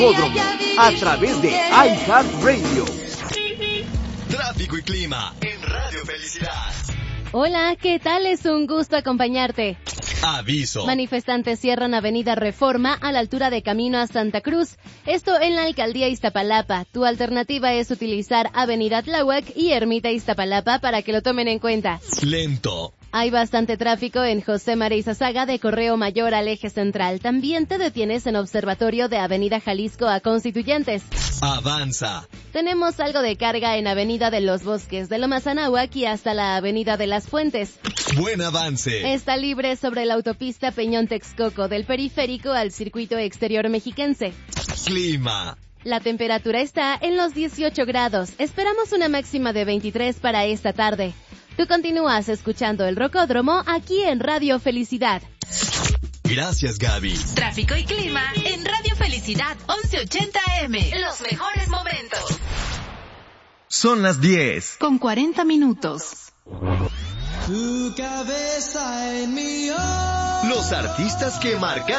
Radiódromo a través de iHeartRadio. Tráfico y clima en Radio Felicidad. Hola, ¿qué tal? Es un gusto acompañarte. Aviso. Manifestantes cierran Avenida Reforma a la altura de Camino a Santa Cruz. Esto en la Alcaldía Iztapalapa. Tu alternativa es utilizar Avenida Tláhuac y Ermita Iztapalapa para que lo tomen en cuenta. Lento. Hay bastante tráfico en José María Izazaga de Correo Mayor al Eje Central. También te detienes en Observatorio de Avenida Jalisco a Constituyentes. Avanza. Tenemos algo de carga en Avenida de los Bosques de Lomas Anáhuac y hasta la Avenida de las Fuentes. Buen avance. Está libre sobre la autopista Peñón Texcoco del Periférico al Circuito Exterior Mexiquense. Clima. La temperatura está en los 18 grados. Esperamos una máxima de 23 para esta tarde. Tú continúas escuchando el Rocódromo aquí en Radio Felicidad. Gracias, Gaby. Tráfico y clima en Radio Felicidad 1180 AM. Los mejores momentos. Son las 10. Con 40 minutos. Tu cabeza en mi ojo. Los artistas que marcan